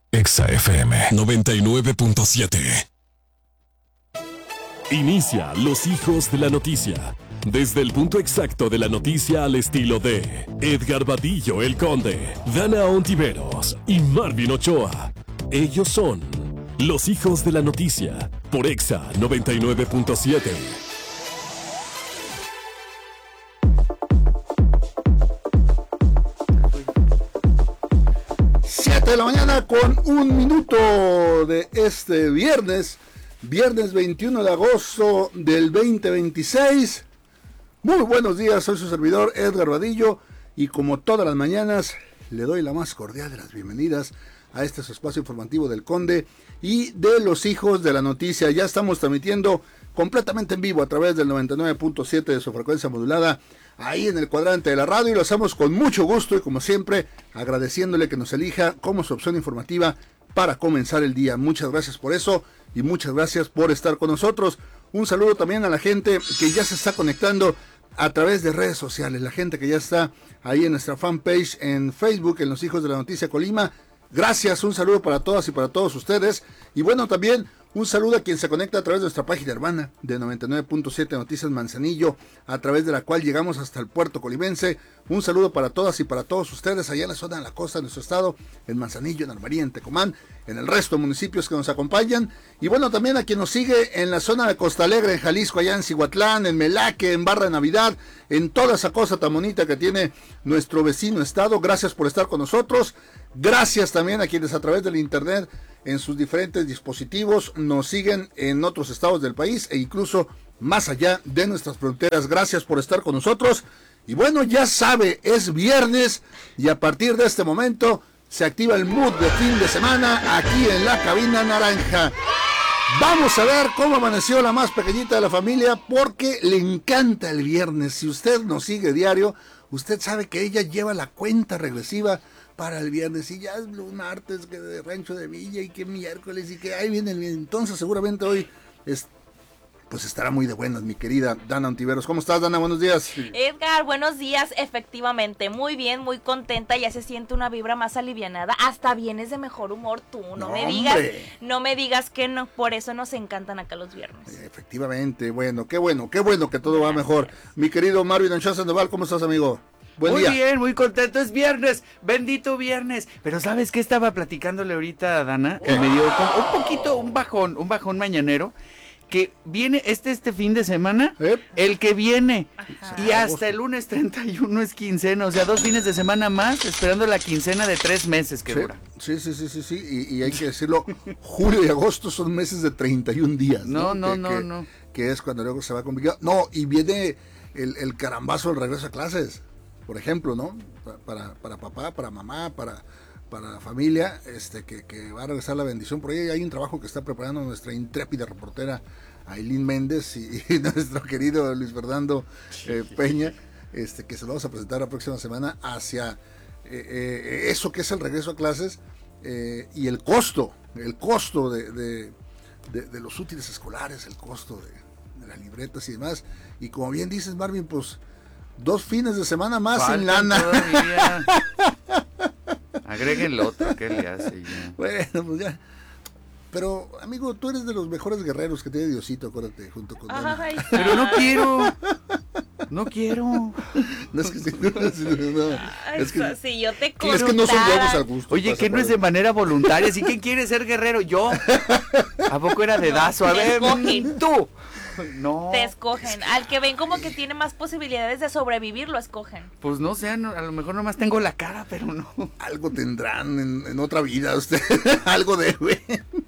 Exa FM 99.7. Inicia Los Hijos de la Noticia. Desde el punto exacto de la noticia al estilo de Edgar Vadillo el Conde, Dana Ontiveros y Marvin Ochoa. Ellos son Los Hijos de la Noticia por Exa 99.7. 7 de la mañana con 1 minuto de este viernes 21 de agosto del 2026. Muy buenos días, soy su servidor Edgar Vadillo y como todas las mañanas le doy la más cordial de las bienvenidas a este su espacio informativo del Conde y de Los Hijos de la Noticia. Ya estamos transmitiendo completamente en vivo a través del 99.7 de su frecuencia modulada ahí en el cuadrante de la radio, y lo hacemos con mucho gusto y como siempre agradeciéndole que nos elija como su opción informativa para comenzar el día. Muchas gracias por eso y muchas gracias por estar con nosotros. Un saludo también a la gente que ya se está conectando a través de redes sociales, la gente que ya está ahí en nuestra fanpage en Facebook, en Los Hijos de la Noticia Colima. Gracias, un saludo para todas y para todos ustedes. Y bueno, también un saludo a quien se conecta a través de nuestra página hermana de 99.7 Noticias Manzanillo, a través de la cual llegamos hasta el puerto colimense. Un saludo para todas y para todos ustedes allá en la zona de la costa de nuestro estado, en Manzanillo, en Armería, en Tecomán, en el resto de municipios que nos acompañan. Y bueno, también a quien nos sigue en la zona de Costa Alegre, en Jalisco, allá en Cihuatlán, en Melaque, en Barra de Navidad, en toda esa cosa tan bonita que tiene nuestro vecino estado. Gracias por estar con nosotros. Gracias también a quienes a través del internet en sus diferentes dispositivos nos siguen en otros estados del país e incluso más allá de nuestras fronteras. Gracias por estar con nosotros. Y bueno, ya sabe, es viernes y a partir de este momento se activa el mood de fin de semana aquí en la cabina naranja. Vamos a ver cómo amaneció la más pequeñita de la familia, porque le encanta el viernes. Si usted nos sigue diario, usted sabe que ella lleva la cuenta regresiva para el viernes, y ya es un martes que de Rancho de Villa y que miércoles y que ahí viene el viernes. Entonces seguramente hoy pues estará muy de buenas, mi querida Dana Ontiveros. ¿Cómo estás, Dana? Buenos días. Edgar, buenos días. Efectivamente, muy bien, muy contenta. Ya se siente una vibra más alivianada. Hasta vienes de mejor humor tú. No me digas que no. Por eso nos encantan acá los viernes. Efectivamente, bueno que todo va mejor. Mi querido Marvin Ochoa Sandoval, ¿cómo estás, amigo? Buen muy día. Bien, muy contento, es viernes, bendito viernes. Pero ¿sabes qué estaba platicándole ahorita a Dana? Que me dio como un poquito, un bajón mañanero, que viene este fin de semana, el que viene. Ajá. Y hasta el lunes 31 es quincena, o sea, 2 fines de semana más, esperando la quincena de 3 meses que dura. Sí, y hay que decirlo, julio y agosto son meses de 31 días. No. Que es cuando luego se va complicado. No, y viene el carambazo del regreso a clases. Por ejemplo, ¿no? Para papá, para mamá, para la familia, que va a regresar la bendición. Por ahí hay un trabajo que está preparando nuestra intrépida reportera Ailín Méndez y nuestro querido Luis Fernando Peña, que se lo vamos a presentar la próxima semana hacia eso que es el regreso a clases y el costo de los útiles escolares, el costo de las libretas y demás. Y como bien dices, Marvin, pues 2 fines de semana más sin lana. Agréguenle otro, ¿qué le hace ya? Bueno, pues ya. Pero, amigo, tú eres de los mejores guerreros que tiene Diosito, acuérdate, junto con Ay, pero no quiero. No es que sí, yo te conté. Es que no son huevos al gusto. Oye, que no es de manera voluntaria. ¿Sí quién quiere ser guerrero? Yo. ¿A poco era dedazo? A ver, tú. No. Te escogen. Al que ven como que tiene más posibilidades de sobrevivir, lo escogen. Pues no sé, a lo mejor nomás tengo la cara, pero no. Algo tendrán en otra vida usted. Algo deben.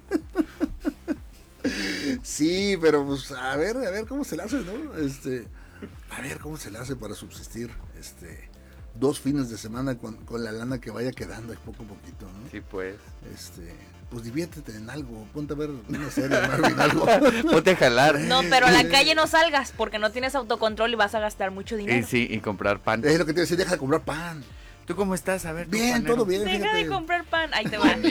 Sí, pero pues a ver cómo se le hace, ¿no? A ver cómo se le hace para subsistir 2 fines de semana con la lana que vaya quedando poco a poquito, ¿no? Sí, pues. Pues diviértete en algo, ponte a ver una serie, Marvin, algo. Ponte a jalar. No, pero a la calle no salgas porque no tienes autocontrol y vas a gastar mucho dinero. Sí, y comprar pan. Es lo que te decía, deja de comprar pan. ¿Tú cómo estás? A ver. Bien, todo bien. Deja fíjate. de comprar pan, ahí te va.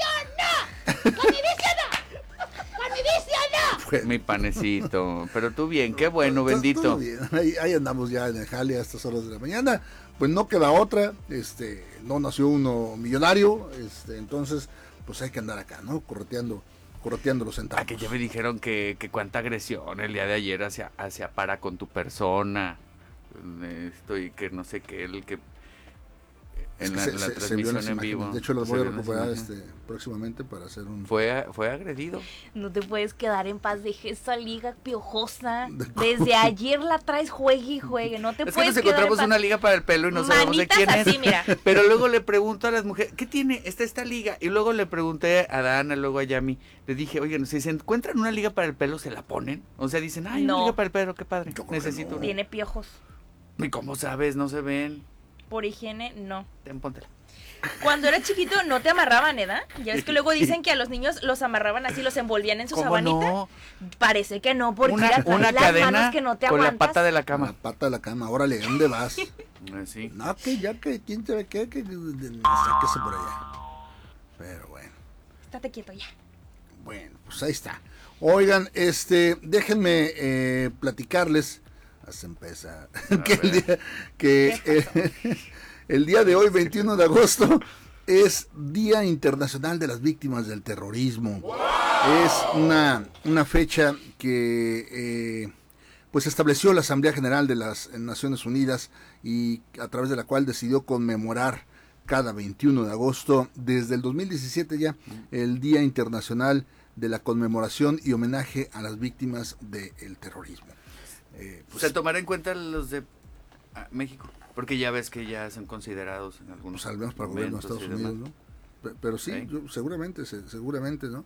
Mi panecito, pero tú bien, qué bueno, bendito. Todo bien. Ahí andamos ya en el jale a estas horas de la mañana. Pues no queda otra, no nació uno millonario, entonces pues hay que andar acá, ¿no? Correteando los centavos. Que ya me dijeron que cuánta agresión el día de ayer hacia para con tu persona. Estoy que no sé qué, el que en la transmisión en vivo. De hecho, las voy a recuperar próximamente para hacer un... Fue agredido. No te puedes quedar en paz, deje esa liga piojosa. Desde ayer la traes, juegue y juegue. No te puedes quedar en paz. Nos encontramos una liga para el pelo y no sabemos de quién así, es. Mira. Pero luego le pregunto a las mujeres, ¿qué tiene esta liga? Y luego le pregunté a Dana, luego a Yami. Le dije, oigan, si se encuentran una liga para el pelo, ¿se la ponen? O sea, dicen, ay, una liga para el pelo, qué padre. Necesito una. Tiene piojos. ¿Y cómo sabes? No se ven. Por higiene, no. Póntela. Cuando era chiquito no te amarraban, ¿eh? Ya ves que luego dicen que a los niños los amarraban así, los envolvían en su sabanita. No? Parece que no, porque una las cadena manos que no te con aguantas. la pata de la cama. La pata de la cama, órale, ¿dónde vas? Sí. No, que ya que quién sabe qué, que sáquese por allá. Pero bueno. Estate quieto ya. Bueno, pues ahí está. Oigan, déjenme platicarles. Hasta empezar. El día de hoy, 21 de agosto, es Día Internacional de las Víctimas del Terrorismo. ¡Wow! Es una fecha que pues estableció la Asamblea General de las Naciones Unidas y a través de la cual decidió conmemorar cada 21 de agosto, desde el 2017 ya, el Día Internacional de la Conmemoración y Homenaje a las Víctimas del Terrorismo. Pues, ¿se tomará en cuenta los de México? Porque ya ves que ya son considerados en algunos pues al menos para el gobierno de Estados Unidos, ¿no? Pero sí, ¿sí? seguramente, ¿no?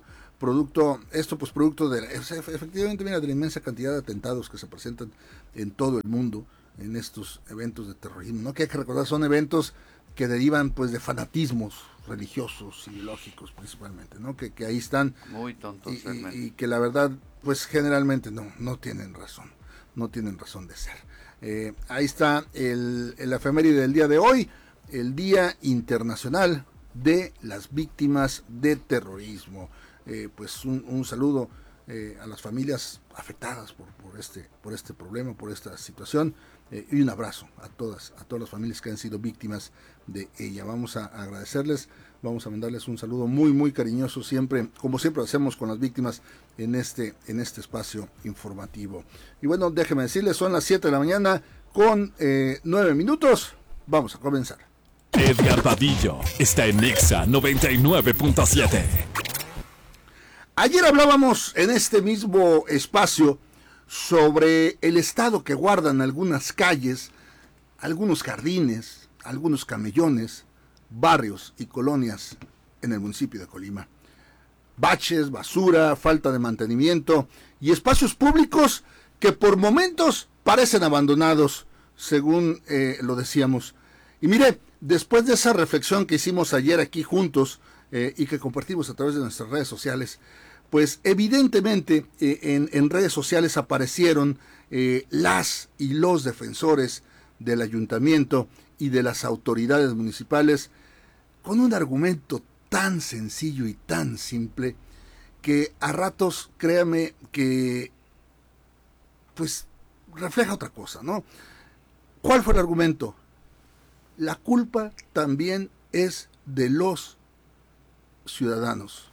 Efectivamente, mira, de la inmensa cantidad de atentados que se presentan en todo el mundo en estos eventos de terrorismo, ¿no? Que hay que recordar, son eventos que derivan pues de fanatismos religiosos, ideológicos principalmente, ¿no? Que ahí están. Muy tontos, y que la verdad, pues generalmente no tienen razón de ser. Ahí está el efeméride del día de hoy, el Día Internacional de las Víctimas de Terrorismo. Pues un saludo a las familias afectadas por este problema, por esta situación, y un abrazo a todas las familias que han sido víctimas de ella. Vamos a agradecerles, vamos a mandarles un saludo muy muy cariñoso, siempre, como siempre hacemos con las víctimas en este espacio informativo. Y bueno, déjenme decirles, son las 7 de la mañana con 9 minutos. Vamos a comenzar. Edgar Vadillo está en Nexa 99.7. Ayer hablábamos en este mismo espacio sobre el estado que guardan algunas calles, algunos jardines, algunos camellones, barrios y colonias en el municipio de Colima. Baches, basura, falta de mantenimiento y espacios públicos que por momentos parecen abandonados, según lo decíamos. Y mire, después de esa reflexión que hicimos ayer aquí juntos y que compartimos a través de nuestras redes sociales, pues evidentemente en redes sociales aparecieron las y los defensores del ayuntamiento y de las autoridades municipales con un argumento tan sencillo y tan simple que a ratos, créame, que pues refleja otra cosa, ¿no? ¿Cuál fue el argumento? La culpa también es de los ciudadanos.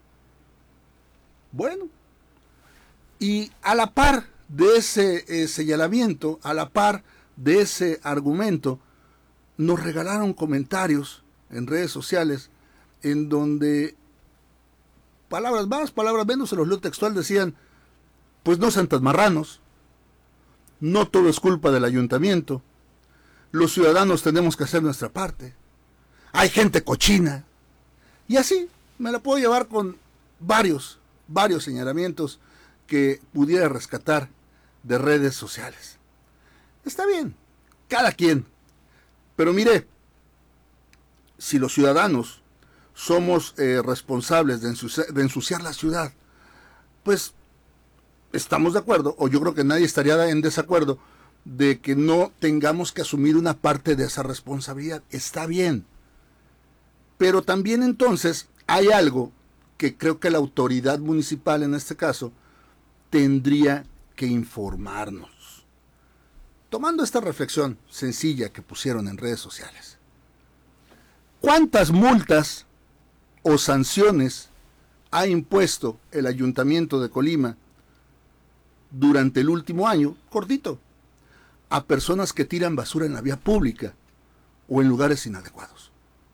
Bueno, y a la par de ese señalamiento, a la par de ese argumento, nos regalaron comentarios en redes sociales en donde palabras más, palabras menos, se los leo textual, decían, pues no sean tan marranos, no todo es culpa del ayuntamiento, los ciudadanos tenemos que hacer nuestra parte, hay gente cochina, y así me la puedo llevar con varios señalamientos que pudiera rescatar de redes sociales. Está bien, cada quien, pero mire, si los ciudadanos somos responsables de ensuciar la ciudad, pues estamos de acuerdo, o yo creo que nadie estaría en desacuerdo, de que no tengamos que asumir una parte de esa responsabilidad. Está bien. Pero también entonces hay algo que creo que la autoridad municipal en este caso tendría que informarnos. Tomando esta reflexión sencilla que pusieron en redes sociales, ¿cuántas multas o sanciones ha impuesto el Ayuntamiento de Colima durante el último año, cortito, a personas que tiran basura en la vía pública o en lugares inadecuados?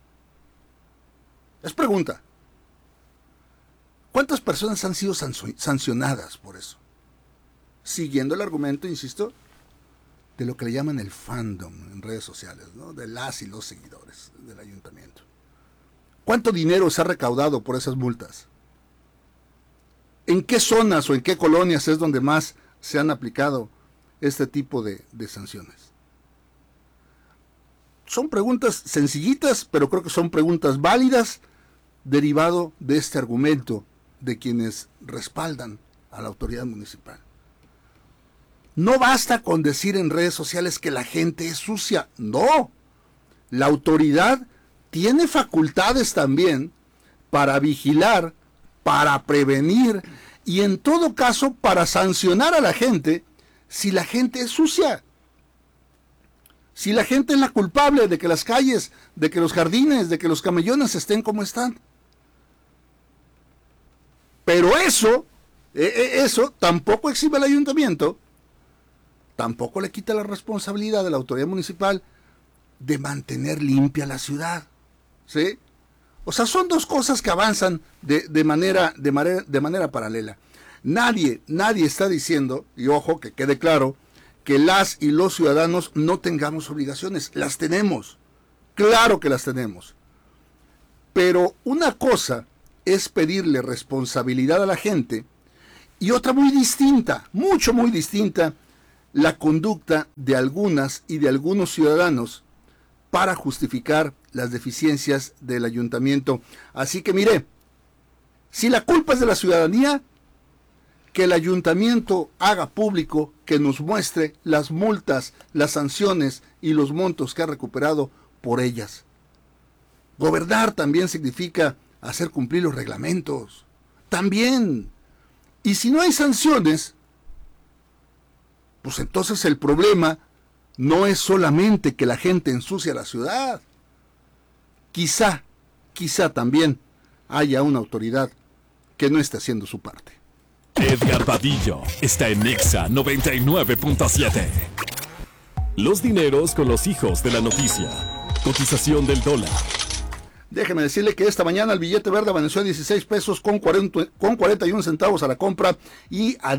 Es pregunta. ¿Cuántas personas han sido sancionadas por eso? Siguiendo el argumento, insisto, de lo que le llaman el fandom en redes sociales, ¿no? De las y los seguidores del ayuntamiento. ¿Cuánto dinero se ha recaudado por esas multas? ¿En qué zonas o en qué colonias es donde más se han aplicado este tipo de sanciones? Son preguntas sencillitas, pero creo que son preguntas válidas, derivado de este argumento de quienes respaldan a la autoridad municipal. No basta con decir en redes sociales que la gente es sucia. No. La autoridad tiene facultades también para vigilar, para prevenir y en todo caso para sancionar a la gente si la gente es sucia. Si la gente es la culpable de que las calles, de que los jardines, de que los camellones estén como están. Pero eso tampoco exhibe al ayuntamiento, tampoco le quita la responsabilidad de la autoridad municipal de mantener limpia la ciudad, ¿sí? O sea, son dos cosas que avanzan de manera paralela. Nadie está diciendo, y ojo, que quede claro, que las y los ciudadanos no tengamos obligaciones. Las tenemos, claro que las tenemos. Pero una cosa es pedirle responsabilidad a la gente y otra muy distinta, muy distinta, la conducta de algunas y de algunos ciudadanos para justificar las deficiencias del ayuntamiento. Así que mire, si la culpa es de la ciudadanía, que el ayuntamiento haga público, que nos muestre las multas, las sanciones y los montos que ha recuperado por ellas. Gobernar también significa hacer cumplir los reglamentos. También. Y si no hay sanciones, pues entonces el problema no es solamente que la gente ensucia la ciudad. Quizá también haya una autoridad que no esté haciendo su parte. Edgar Vadillo está en Nexa 99.7. Los dineros con los hijos de la noticia. Cotización del dólar. Déjeme decirle que esta mañana el billete verde amaneció a 16 pesos con 41 centavos a la compra y a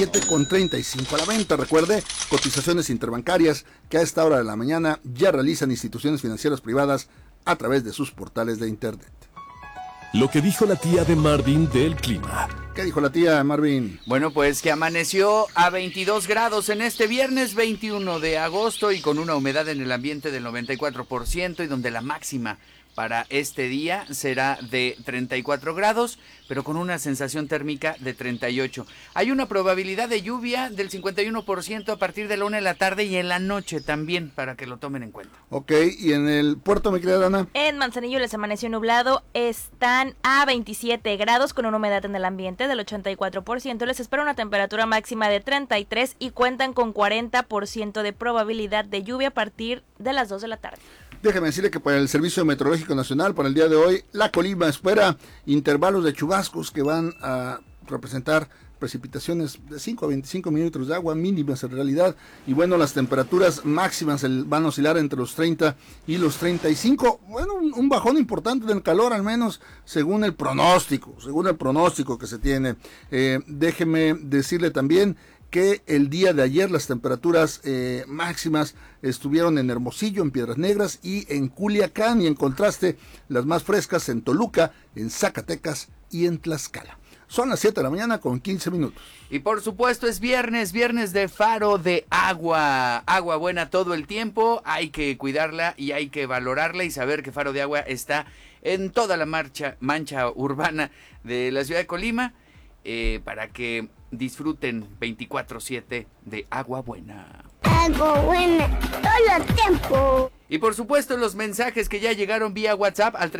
17,35 a la venta. Recuerde, cotizaciones interbancarias que a esta hora de la mañana ya realizan instituciones financieras privadas a través de sus portales de internet. Lo que dijo la tía de Marvin del clima. ¿Qué dijo la tía Marvin? Bueno, pues que amaneció a 22 grados en este viernes 21 de agosto y con una humedad en el ambiente del 94% y donde la máxima para este día será de 34 grados, pero con una sensación térmica de 38. Hay una probabilidad de lluvia del 51% a partir de la 1 de la tarde y en la noche también, para que lo tomen en cuenta. Ok, ¿y en el puerto, mi querida Dana? En Manzanillo les amaneció nublado, están a 27 grados con una humedad en el ambiente del 84%. Les espera una temperatura máxima de 33 y cuentan con 40% de probabilidad de lluvia a partir de las 2 de la tarde. Déjeme decirle que para el Servicio Meteorológico Nacional, para el día de hoy, la Colima espera intervalos de chubascos que van a representar precipitaciones de 5 a 25 milímetros de agua mínimas en realidad. Y bueno, las temperaturas máximas van a oscilar entre los 30 y los 35. Bueno, un bajón importante del calor, al menos según el pronóstico que se tiene. Déjeme decirle también que el día de ayer las temperaturas máximas estuvieron en Hermosillo, en Piedras Negras y en Culiacán, y en contraste las más frescas en Toluca, en Zacatecas y en Tlaxcala. Son las 7 de la mañana con 15 minutos. Y por supuesto es viernes de Faro de Agua. Agua buena todo el tiempo, hay que cuidarla y hay que valorarla y saber que Faro de Agua está en toda la mancha urbana de la ciudad de Colima, para que disfruten 24/7 de agua buena. algo bueno todo el tiempo. Y por supuesto los mensajes que ya llegaron vía WhatsApp al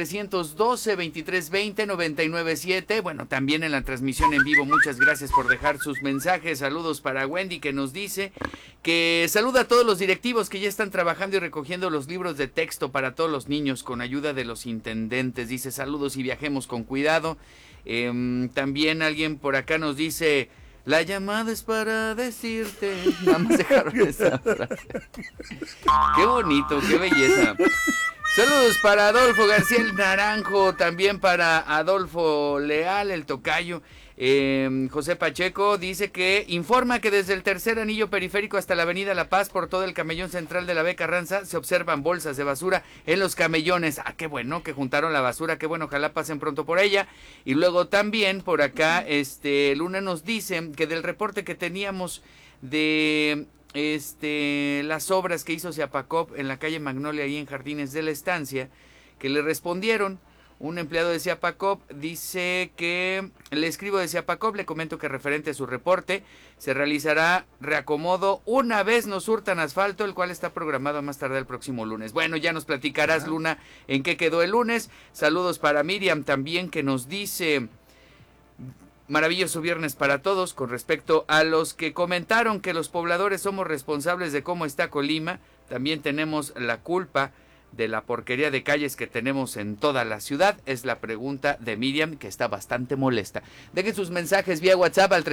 312-2320-997. Bueno, también en la transmisión en vivo, muchas gracias por dejar sus mensajes. Saludos para Wendy, que nos dice que saluda a todos los directivos que ya están trabajando y recogiendo los libros de texto para todos los niños con ayuda de los intendentes. Dice saludos y viajemos con cuidado. También alguien por acá nos dice... La llamada es para decirte. Nada más dejaron esa frase. Qué bonito, qué belleza. Saludos para Adolfo García el Naranjo, también para Adolfo Leal, el tocayo. José Pacheco dice que informa que desde el tercer anillo periférico hasta la avenida La Paz por todo el camellón central de la B. Carranza se observan bolsas de basura en los camellones. Ah, qué bueno que juntaron la basura, qué bueno, ojalá pasen pronto por ella. Y luego también por acá Luna nos dice que del reporte que teníamos de las obras que hizo Ciapacop en la calle Magnolia y en Jardines de la Estancia, que le respondieron. Un empleado de Ciapacop dice que le escribo de Ciapacop, le comento que referente a su reporte se realizará reacomodo una vez nos hurtan asfalto, el cual está programado a más tardar el próximo lunes. Bueno, ya nos platicarás, Luna, en qué quedó el lunes. Saludos para Miriam también, que nos dice... Maravilloso viernes para todos. Con respecto a los que comentaron que los pobladores somos responsables de cómo está Colima, también tenemos la culpa de la porquería de calles que tenemos en toda la ciudad. Es la pregunta de Miriam, que está bastante molesta. Dejen sus mensajes vía WhatsApp al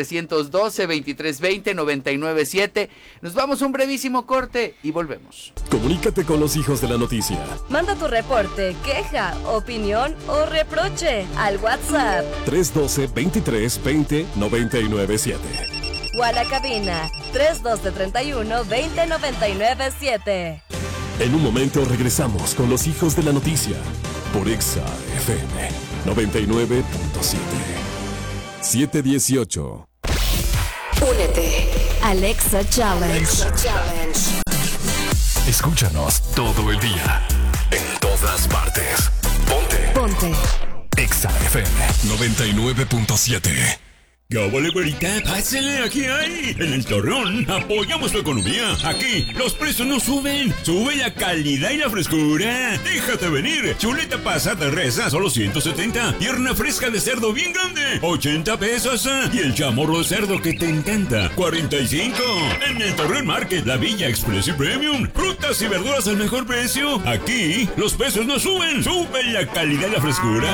312-2320-997. Nos vamos a un brevísimo corte y volvemos. Comunícate con los hijos de la noticia. Manda tu reporte, queja, opinión o reproche al WhatsApp 312-2320-997. o a la cabina 312-31-20-997. En un momento regresamos con los hijos de la noticia por Exa FM 99.7. 718. Únete al Exa Challenge. Escúchanos todo el día, en todas partes. Ponte. Exa FM 99.7. ¿Qué vale, güerita? Pásale, aquí hay. En el Torreón apoyamos tu economía. Aquí los precios no suben. Sube la calidad y la frescura. Déjate venir. Chuleta pasada res a solo 170. Pierna fresca de cerdo bien grande, 80 pesos. Y el chamorro de cerdo que te encanta, 45. En el Torreón Market, la Villa Express y Premium. Frutas y verduras al mejor precio. Aquí los precios no suben. Sube la calidad y la frescura.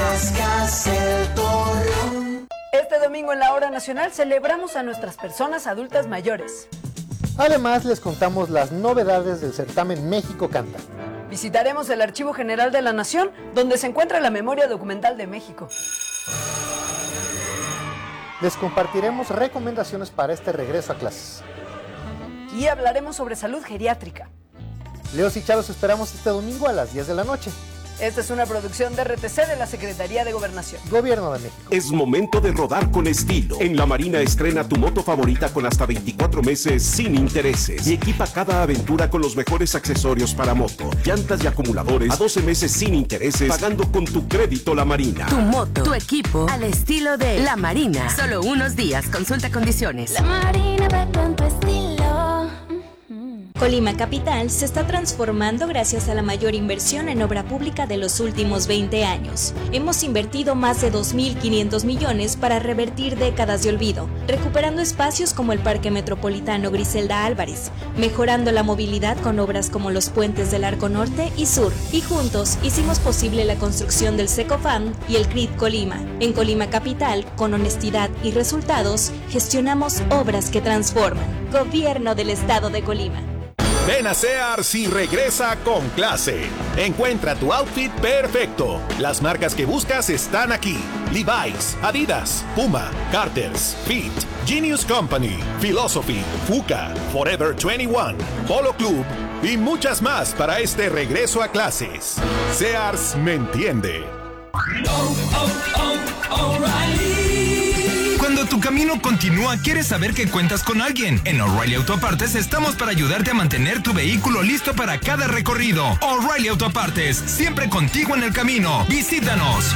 Este domingo en la Hora Nacional celebramos a nuestras personas adultas mayores. Además, les contamos las novedades del certamen México Canta. Visitaremos el Archivo General de la Nación, donde se encuentra la memoria documental de México. Les compartiremos recomendaciones para este regreso a clases. Y hablaremos sobre salud geriátrica. Leos y Charos esperamos este domingo a las 10 de la noche. Esta es una producción de RTC de la Secretaría de Gobernación. Gobierno de México. Es momento de rodar con estilo. En La Marina estrena tu moto favorita con hasta 24 meses sin intereses. Y equipa cada aventura con los mejores accesorios para moto, llantas y acumuladores a 12 meses sin intereses, pagando con tu crédito La Marina. Tu moto, tu equipo, al estilo de La Marina. Solo unos días, consulta condiciones. La Marina va con tu estilo. Colima Capital se está transformando gracias a la mayor inversión en obra pública de los últimos 20 años. Hemos invertido más de 2.500 millones para revertir décadas de olvido, recuperando espacios como el Parque Metropolitano Griselda Álvarez, mejorando la movilidad con obras como los puentes del Arco Norte y Sur, y juntos hicimos posible la construcción del Secofam y el CRIT Colima. En Colima Capital, con honestidad y resultados, gestionamos obras que transforman. Gobierno del Estado de Colima. Ven a Sears y regresa con clase. Encuentra tu outfit perfecto. Las marcas que buscas están aquí: Levi's, Adidas, Puma, Carter's, Fit, Genius Company, Philosophy, Fuka, Forever 21, Polo Club y muchas más para este regreso a clases. Sears me entiende. Cuando tu camino continúa, quieres saber que cuentas con alguien. En O'Reilly Auto Partes estamos para ayudarte a mantener tu vehículo listo para cada recorrido. O'Reilly Auto Partes, siempre contigo en el camino. Visítanos.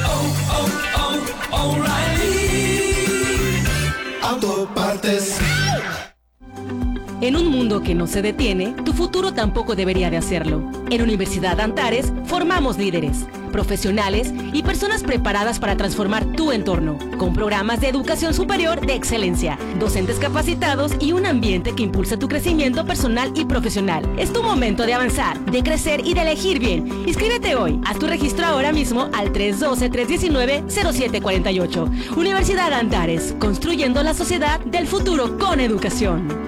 O'Reilly Auto Partes. En un mundo que no se detiene, tu futuro tampoco debería de hacerlo. En Universidad Antares formamos líderes, profesionales y personas preparadas para transformar tu entorno, con programas de educación superior de excelencia, docentes capacitados y un ambiente que impulsa tu crecimiento personal y profesional. Es tu momento de avanzar, de crecer y de elegir bien. Inscríbete hoy. Haz tu registro ahora mismo al 312-319-0748. Universidad Antares, construyendo la sociedad del futuro con educación.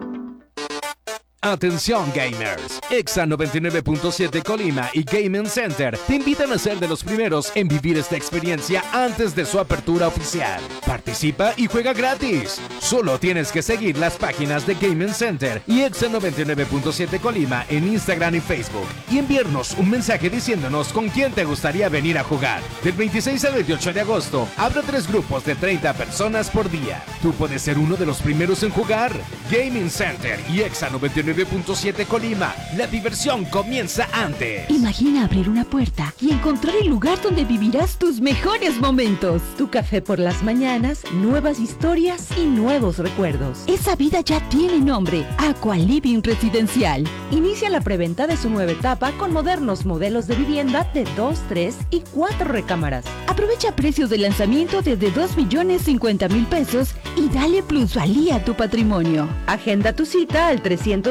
Atención gamers, Exa 99.7 Colima y Gaming Center te invitan a ser de los primeros en vivir esta experiencia antes de su apertura oficial. Participa y juega gratis. Solo tienes que seguir las páginas de Gaming Center y Exa 99.7 Colima en Instagram y Facebook y enviarnos un mensaje diciéndonos con quién te gustaría venir a jugar. Del 26 al 28 de agosto habrá 3 grupos de 30 personas por día. Tú puedes ser uno de los primeros en jugar. Gaming Center y Exa 99.7 Colima. La diversión comienza antes. Imagina abrir una puerta y encontrar el lugar donde vivirás tus mejores momentos. Tu café por las mañanas, nuevas historias y nuevos recuerdos. Esa vida ya tiene nombre, Aqua Living Residencial. Inicia la preventa de su nueva etapa con modernos modelos de vivienda de 2, 3 y 4 recámaras. Aprovecha precios de lanzamiento desde 2.050.000 pesos y dale plusvalía a tu patrimonio. Agenda tu cita al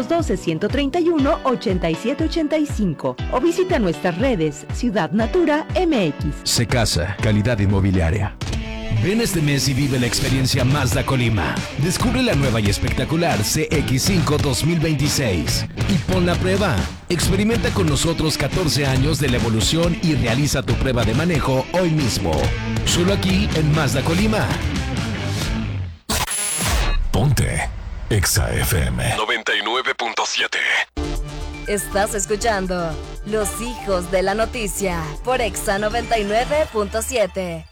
312-131-8785 o visita nuestras redes Ciudad Natura MX. Secasa, calidad inmobiliaria. Ven este mes y vive la experiencia Mazda Colima. Descubre la nueva y espectacular CX-5 2026 y pon la prueba. Experimenta con nosotros 14 años de la evolución y realiza tu prueba de manejo hoy mismo. Solo aquí en Mazda Colima. Ponte Exa FM 99.7. Estás escuchando Los Hijos de la Noticia por Exa 99.7.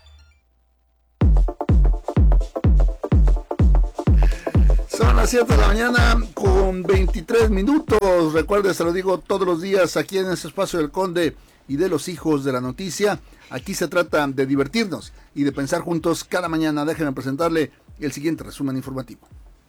Son las 7 de la mañana con 23 minutos. Recuerde, se lo digo todos los días aquí en este espacio del Conde y de los Hijos de la Noticia. Aquí se trata de divertirnos y de pensar juntos cada mañana. Déjenme presentarle el siguiente resumen informativo.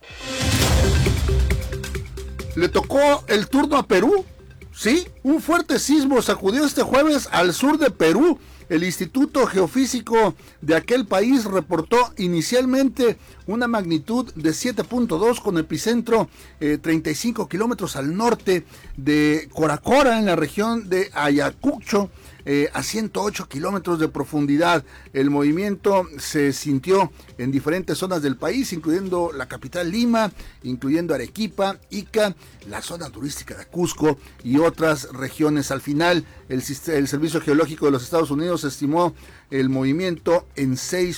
Le tocó el turno a Perú. Sí, un fuerte sismo sacudió este jueves al sur de Perú. El Instituto Geofísico de aquel país reportó inicialmente una magnitud de 7.2 con epicentro 35 kilómetros al norte de Coracora, en la región de Ayacucho, a 108 kilómetros de profundidad. El movimiento se sintió en diferentes zonas del país, incluyendo la capital Lima, incluyendo Arequipa, Ica, la zona turística de Cusco y otras regiones. Al final, el Servicio Geológico de los Estados Unidos estimó el movimiento en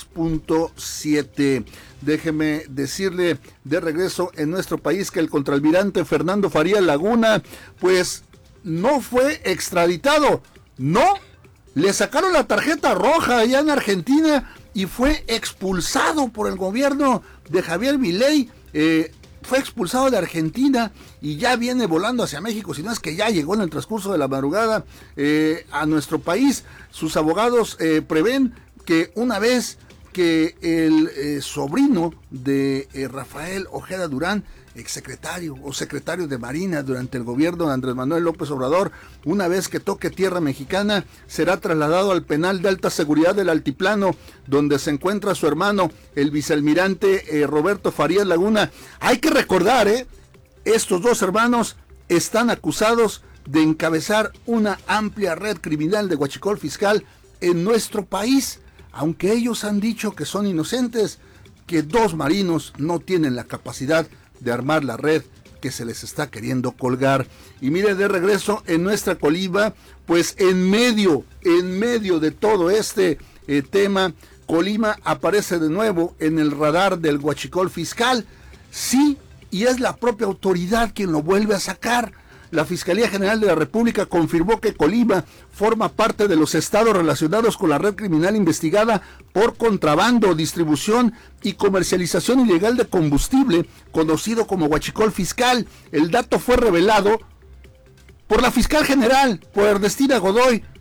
6.7. Déjeme decirle de regreso en nuestro país que el contraalmirante Fernando Farías Laguna, pues no fue extraditado. No, le sacaron la tarjeta roja allá en Argentina y fue expulsado por el gobierno de Javier Milei. Fue expulsado de Argentina y ya viene volando hacia México, si no es que ya llegó en el transcurso de la madrugada a nuestro país. Sus abogados prevén que una vez que el sobrino de Rafael Ojeda Durán, exsecretario o secretario de Marina durante el gobierno de Andrés Manuel López Obrador, una vez que toque tierra mexicana, será trasladado al penal de alta seguridad del Altiplano, donde se encuentra su hermano, el vicealmirante Roberto Farías Laguna. Hay que recordar, estos dos hermanos están acusados de encabezar una amplia red criminal de huachicol fiscal en nuestro país, aunque ellos han dicho que son inocentes, que dos marinos no tienen la capacidad de armar la red que se les está queriendo colgar. Y mire, de regreso en nuestra Colima, pues en medio de todo este tema, Colima aparece de nuevo en el radar del huachicol fiscal. Sí, y es la propia autoridad quien lo vuelve a sacar. La Fiscalía General de la República confirmó que Colima forma parte de los estados relacionados con la red criminal investigada por contrabando, distribución y comercialización ilegal de combustible, conocido como huachicol fiscal. El dato fue revelado por la fiscal general, por Ernestina Godoy,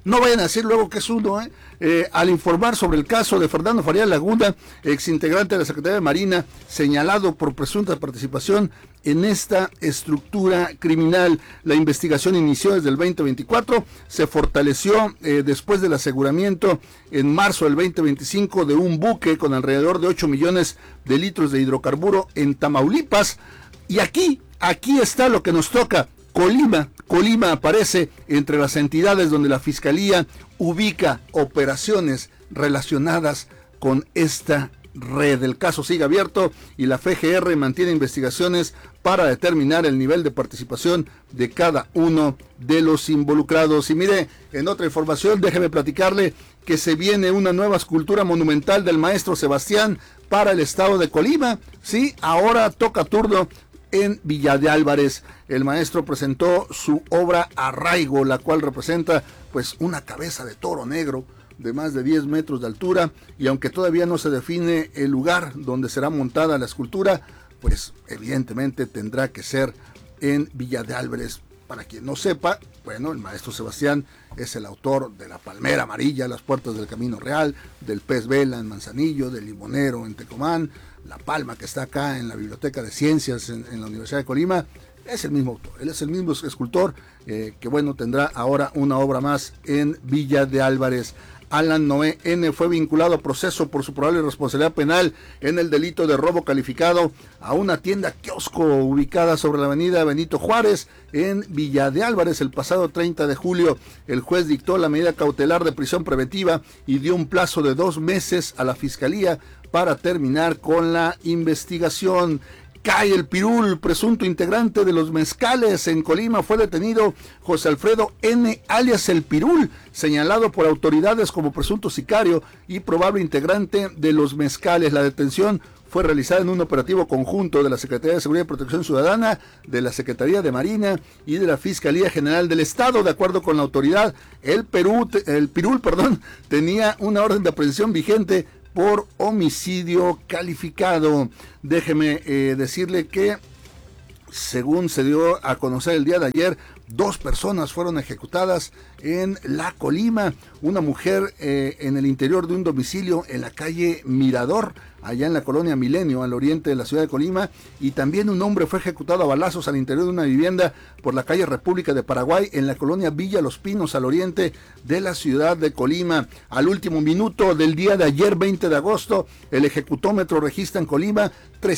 no vayan a decir luego que es uno, al informar sobre el caso de Fernando Farías Laguna, exintegrante de la Secretaría de Marina, señalado por presunta participación en esta estructura criminal. La investigación inició desde el 2024, se fortaleció después del aseguramiento en marzo del 2025 de un buque con alrededor de 8 millones de litros de hidrocarburo en Tamaulipas. Y aquí está lo que nos toca. Colima aparece entre las entidades donde la Fiscalía ubica operaciones relacionadas con esta red. El caso sigue abierto y la FGR mantiene investigaciones para determinar el nivel de participación de cada uno de los involucrados. Y mire, en otra información, déjeme platicarle que se viene una nueva escultura monumental del maestro Sebastián para el estado de Colima. Sí, ahora toca turno en Villa de Álvarez. El maestro presentó su obra Arraigo, la cual representa pues una cabeza de toro negro de más de 10 metros de altura, y aunque todavía no se define el lugar donde será montada la escultura, pues evidentemente tendrá que ser en Villa de Álvarez. Para quien no sepa, bueno, el maestro Sebastián es el autor de La Palmera Amarilla, Las Puertas del Camino Real, del Pez Vela en Manzanillo, del Limonero en Tecomán, La Palma, que está acá en la Biblioteca de Ciencias en la Universidad de Colima. Es el mismo autor, él es el mismo escultor, que bueno, tendrá ahora una obra más en Villa de Álvarez. Alan Noé N. fue vinculado a proceso por su probable responsabilidad penal en el delito de robo calificado a una tienda kiosco ubicada sobre la avenida Benito Juárez en Villa de Álvarez el pasado 30 de julio. El juez dictó la medida cautelar de prisión preventiva y dio un plazo de 2 meses a la Fiscalía para terminar con la investigación. Cae el Pirul, presunto integrante de los Mezcales en Colima. Fue detenido José Alfredo N., alias el Pirul, señalado por autoridades como presunto sicario y probable integrante de los Mezcales. La detención fue realizada en un operativo conjunto de la Secretaría de Seguridad y Protección Ciudadana, de la Secretaría de Marina y de la Fiscalía General del Estado. De acuerdo con la autoridad, el Pirul tenía una orden de aprehensión vigente por homicidio calificado. Déjeme decirle que, según se dio a conocer el día de ayer, 2 personas fueron ejecutadas en La Colima. Una mujer en el interior de un domicilio en la calle Mirador, allá en la colonia Milenio, al oriente de la ciudad de Colima, y también un hombre fue ejecutado a balazos al interior de una vivienda por la calle República de Paraguay, en la colonia Villa Los Pinos, al oriente de la ciudad de Colima. Al último minuto del día de ayer, 20 de agosto, el ejecutómetro registra en Colima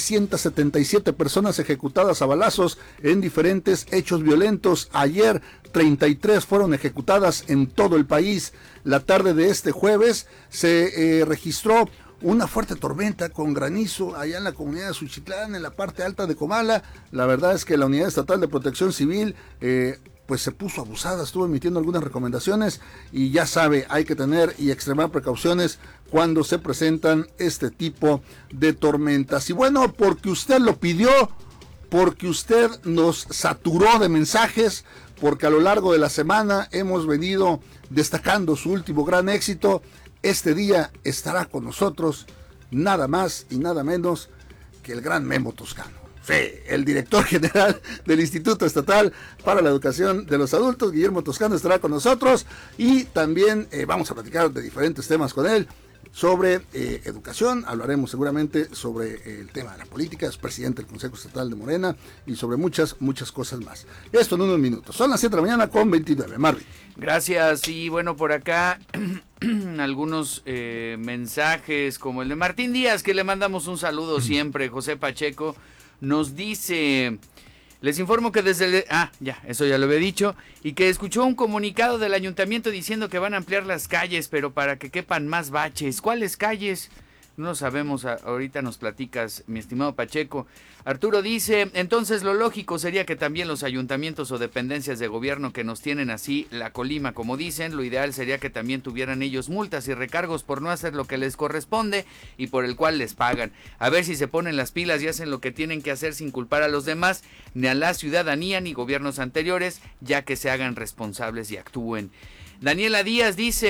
377 personas ejecutadas a balazos en diferentes hechos violentos. Ayer, 33 fueron ejecutadas en todo el país. La tarde de este jueves se registró una fuerte tormenta con granizo allá en la comunidad de Suchitlán, en la parte alta de Comala. La verdad es que la Unidad Estatal de Protección Civil pues se puso abusada, estuvo emitiendo algunas recomendaciones, y ya sabe, hay que tener y extremar precauciones cuando se presentan este tipo de tormentas. Y bueno, porque usted lo pidió, porque usted nos saturó de mensajes, porque a lo largo de la semana hemos venido destacando su último gran éxito, este día estará con nosotros nada más y nada menos que el gran Memo Toscano. Sí, el director general del Instituto Estatal para la Educación de los Adultos, Guillermo Toscano, estará con nosotros, y también vamos a platicar de diferentes temas con él. Sobre educación, hablaremos seguramente sobre el tema de la política, es presidente del Consejo Estatal de Morena, y sobre muchas cosas más. Esto en unos minutos. Son las 7 de la mañana con 29. Marvin. Gracias. Y bueno, por acá algunos mensajes, como el de Martín Díaz, que le mandamos un saludo siempre. José Pacheco nos dice: les informo que desde eso ya lo había dicho, y que escuchó un comunicado del ayuntamiento diciendo que van a ampliar las calles, pero para que quepan más baches. ¿Cuáles calles? No lo sabemos, ahorita nos platicas, mi estimado Pacheco. Arturo dice: entonces lo lógico sería que también los ayuntamientos o dependencias de gobierno que nos tienen así la Colima, como dicen, lo ideal sería que también tuvieran ellos multas y recargos por no hacer lo que les corresponde y por el cual les pagan. A ver si se ponen las pilas y hacen lo que tienen que hacer sin culpar a los demás, ni a la ciudadanía, ni gobiernos anteriores, ya que se hagan responsables y actúen. Daniela Díaz dice: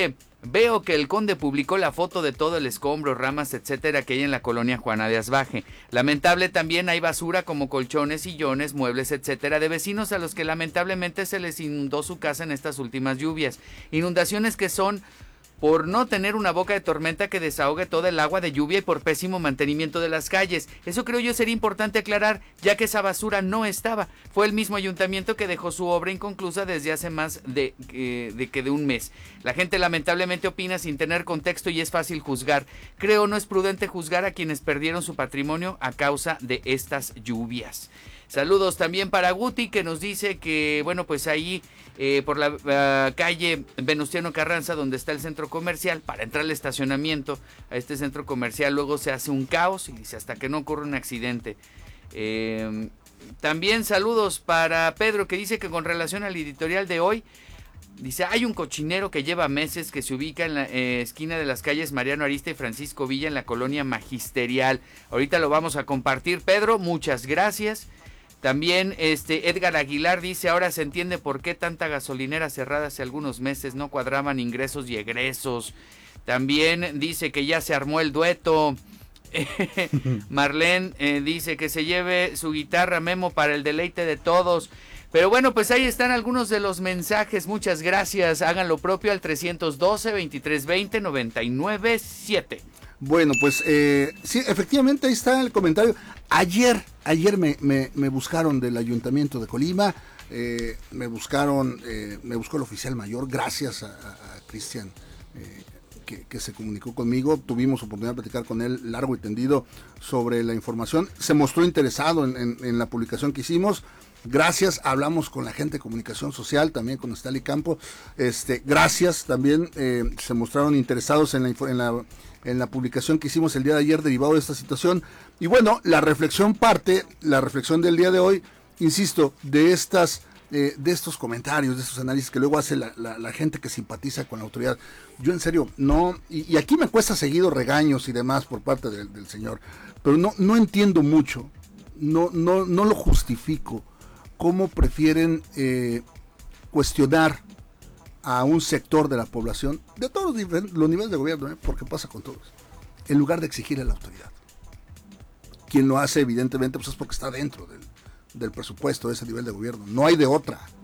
Veo que el conde publicó la foto de todo el escombro, ramas, etcétera, que hay en la colonia Juana de Asbaje. Lamentable también hay basura como colchones, sillones, muebles, etcétera, de vecinos a los que lamentablemente se les inundó su casa en estas últimas lluvias. Inundaciones que son por no tener una boca de tormenta que desahogue toda el agua de lluvia y por pésimo mantenimiento de las calles. Eso creo yo sería importante aclarar, ya que esa basura no estaba. Fue el mismo ayuntamiento que dejó su obra inconclusa desde hace más de un mes. La gente lamentablemente opina sin tener contexto y es fácil juzgar. Creo no es prudente juzgar a quienes perdieron su patrimonio a causa de estas lluvias. Saludos también para Guti, que nos dice que, bueno, pues ahí por la calle Venustiano Carranza, donde está el centro comercial, para entrar al estacionamiento a este centro comercial, luego se hace un caos y dice hasta que no ocurra un accidente. También saludos para Pedro, que dice que con relación al editorial de hoy, dice, hay un cochinero que lleva meses que se ubica en la esquina de las calles Mariano Arista y Francisco Villa en la colonia Magisterial. Ahorita lo vamos a compartir, Pedro, muchas gracias. También Edgar Aguilar dice, ahora se entiende por qué tanta gasolinera cerrada hace algunos meses, no cuadraban ingresos y egresos. También dice que ya se armó el dueto. Marlene dice que se lleve su guitarra, Memo, para el deleite de todos. Pero bueno, pues ahí están algunos de los mensajes, muchas gracias. Hagan lo propio al 312-2320-997. Bueno, pues sí, efectivamente ahí está el comentario. Ayer me buscaron del Ayuntamiento de Colima, me buscó el oficial mayor, gracias a Cristian, que se comunicó conmigo. Tuvimos oportunidad de platicar con él largo y tendido sobre la información. Se mostró interesado en la publicación que hicimos. Gracias, hablamos con la gente de comunicación social, también con Estali Campo. Gracias, también se mostraron interesados en la publicación que hicimos el día de ayer derivado de esta situación. Y bueno, la reflexión del día de hoy, insisto, de estos comentarios, de estos análisis que luego hace la gente que simpatiza con la autoridad. Yo en serio, no, y aquí me cuesta seguido regaños y demás por parte del señor, pero no entiendo mucho, no lo justifico, cómo prefieren cuestionar a un sector de la población, de todos los niveles de gobierno, porque pasa con todos, en lugar de exigirle a la autoridad. Quien lo hace, evidentemente, pues es porque está dentro del presupuesto de ese nivel de gobierno. No hay de otra.